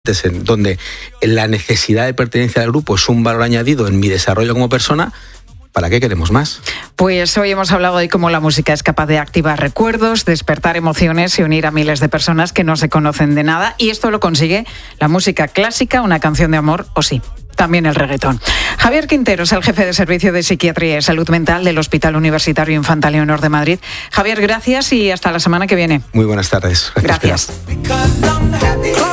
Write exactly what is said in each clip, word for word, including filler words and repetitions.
donde la necesidad de pertenencia al grupo es un valor añadido en mi desarrollo como persona, ¿para qué queremos más? Pues hoy hemos hablado de cómo la música es capaz de activar recuerdos, despertar emociones y unir a miles de personas que no se conocen de nada. Y esto lo consigue la música clásica, una canción de amor o sí, también el reggaetón. Javier Quintero es el jefe de Servicio de Psiquiatría y Salud Mental del Hospital Universitario Infanta Leonor de Madrid. Javier, gracias y hasta la semana que viene. Muy buenas tardes. Gracias. gracias.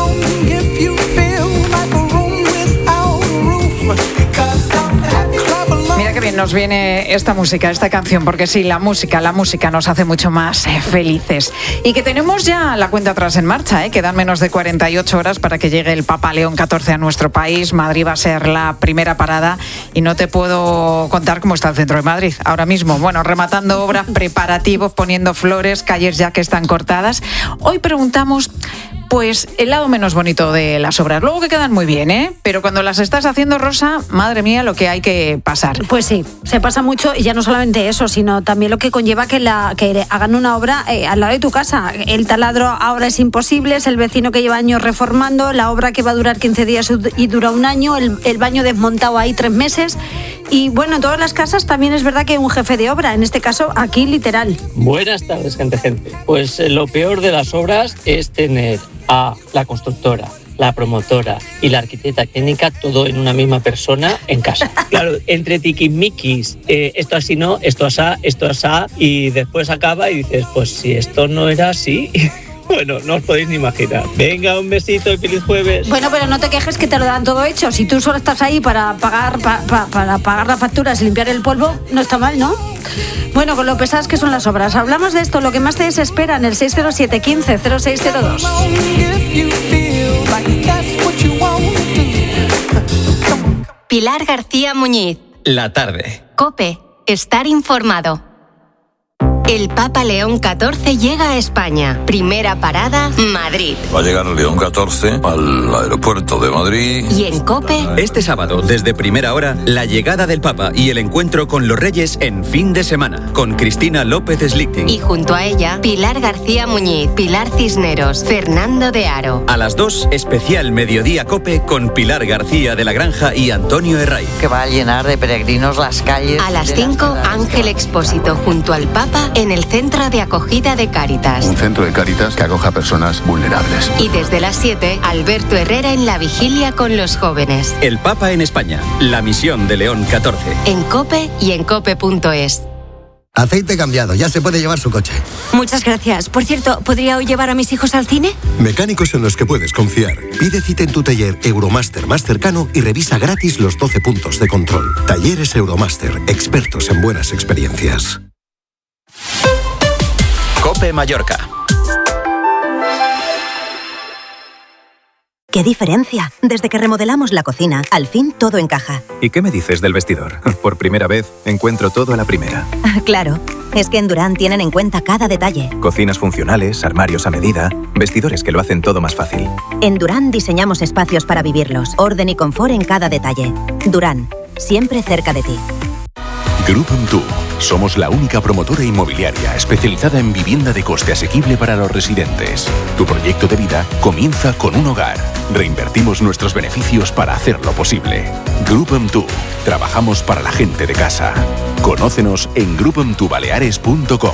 Nos viene esta música, esta canción, porque sí, la música, la música nos hace mucho más eh, felices. Y que tenemos ya la cuenta atrás en marcha, ¿eh? Quedan menos de cuarenta y ocho horas para que llegue el Papa León catorce a nuestro país. Madrid va a ser la primera parada y no te puedo contar cómo está el centro de Madrid ahora mismo. Bueno, rematando obras, preparativos, poniendo flores, calles ya que están cortadas. Hoy preguntamos, pues, el lado menos bonito de las obras. Luego que quedan muy bien, ¿eh? Pero cuando las estás haciendo, Rosa, madre mía, lo que hay que pasar. Pues sí, se pasa mucho y ya no solamente eso, sino también lo que conlleva que, la, que hagan una obra eh, al lado de tu casa. El taladro ahora es imposible, es el vecino que lleva años reformando, la obra que va a durar quince días y dura un año, el, el baño desmontado ahí tres meses. Y bueno, en todas las casas también es verdad que hay un jefe de obra, en este caso aquí literal. Buenas tardes, gente, gente. Pues eh, lo peor de las obras es tener a la constructora, la promotora y la arquitecta técnica todo en una misma persona en casa. Claro, entre tiquismiquis, eh, esto así no, esto asá, esto asá, y después acaba y dices, pues si esto no era así... Bueno, no os podéis ni imaginar. Venga, un besito y feliz jueves. Bueno, pero no te quejes que te lo dan todo hecho. Si tú solo estás ahí para pagar pa, pa, para pagar las facturas y limpiar el polvo, no está mal, ¿no? Bueno, con lo pesadas que son las obras. Hablamos de esto, lo que más te desespera en el seis cero siete, quince, cero seis cero dos. Pilar García Muñiz. La tarde. COPE. Estar informado. El Papa León catorce llega a España. Primera parada, Madrid. Va a llegar León catorce al aeropuerto de Madrid. Y en COPE... Este sábado, desde primera hora, la llegada del Papa y el encuentro con los Reyes en fin de semana, con Cristina López Slichting. Y junto a ella, Pilar García Muñiz, Pilar Cisneros, Fernando de Aro. A las dos, especial Mediodía COPE con Pilar García de la Granja y Antonio Herraiz. Que va a llenar de peregrinos las calles. A las cinco, Ángel Expósito junto al Papa en el Centro de Acogida de Cáritas. Un centro de Cáritas que acoja a personas vulnerables. Y desde las siete, Alberto Herrera en la vigilia con los jóvenes. El Papa en España, la misión de León catorce. En COPE y en cope punto es. Aceite cambiado, ya se puede llevar su coche. Muchas gracias. Por cierto, ¿podría hoy llevar a mis hijos al cine? Mecánicos en los que puedes confiar. Pide cita en tu taller Euromaster más cercano y revisa gratis los doce puntos de control. Talleres Euromaster, expertos en buenas experiencias. COPE Mallorca. ¡Qué diferencia! Desde que remodelamos la cocina, al fin todo encaja. ¿Y qué me dices del vestidor? Por primera vez, encuentro todo a la primera. Claro, es que en Durán tienen en cuenta cada detalle. Cocinas funcionales, armarios a medida, vestidores que lo hacen todo más fácil. En Durán diseñamos espacios para vivirlos, orden y confort en cada detalle. Durán, siempre cerca de ti. Grupo M T U. Somos la única promotora inmobiliaria especializada en vivienda de coste asequible para los residentes. Tu proyecto de vida comienza con un hogar. Reinvertimos nuestros beneficios para hacerlo posible. Grupo M T U. Trabajamos para la gente de casa. Conócenos en grupo m t u baleares punto com.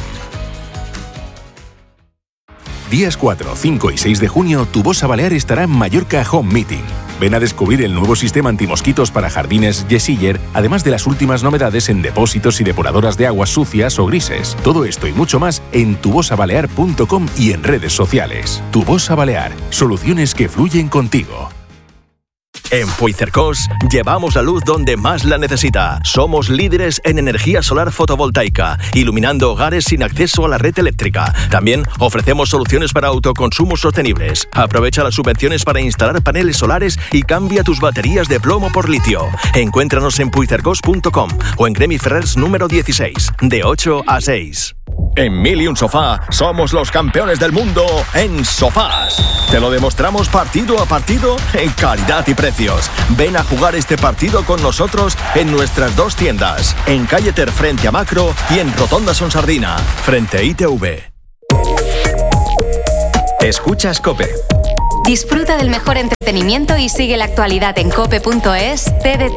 Días cuatro, cinco y seis de junio, tu Bossa Balear estará en Mallorca Home Meeting. Ven a descubrir el nuevo sistema antimosquitos para jardines Yesiller, además de las últimas novedades en depósitos y depuradoras de aguas sucias o grises. Todo esto y mucho más en tu bossa balear punto com y en redes sociales. Tu Bossa Balear, soluciones que fluyen contigo. En Puigcercós llevamos la luz donde más la necesita. Somos líderes en energía solar fotovoltaica, iluminando hogares sin acceso a la red eléctrica. También ofrecemos soluciones para autoconsumo sostenibles. Aprovecha las subvenciones para instalar paneles solares y cambia tus baterías de plomo por litio. Encuéntranos en puigcercós punto com o en Gremi Ferrers número dieciséis, de ocho a seis. En Mil y un Sofá somos los campeones del mundo en sofás. Te lo demostramos partido a partido en calidad y precios. Ven a jugar este partido con nosotros en nuestras dos tiendas, en Calle Ter frente a Macro y en Rotonda Sonsardina, frente a I T V. Escuchas COPE. Disfruta del mejor entretenimiento y sigue la actualidad en cope punto es. C D T.